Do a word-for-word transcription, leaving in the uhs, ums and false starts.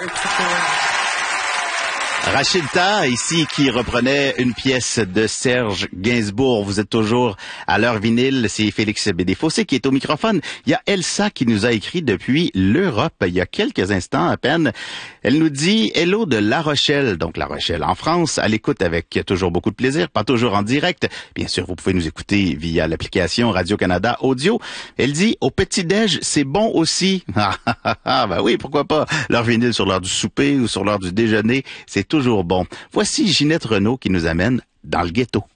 Rachid Taha, ici, qui reprenait une pièce de Serge Gainsbourg. Vous êtes toujours à l'heure vinyle. C'est Félix Bédé-Fossé qui est au microphone. Il y a Elsa qui nous a écrit depuis l'Europe il y a quelques instants à peine. Elle nous dit « Hello de La Rochelle », donc La Rochelle en France, à l'écoute avec toujours beaucoup de plaisir, pas toujours en direct. Bien sûr, vous pouvez nous écouter via l'application Radio-Canada Audio. Elle dit « Au petit-déj, c'est bon aussi. » Ah, ah, ah, ben oui, pourquoi pas. L'heure vinyle sur l'heure du souper ou sur l'heure du déjeuner, c'est toujours bon. Voici Ginette Renaud qui nous amène dans le ghetto.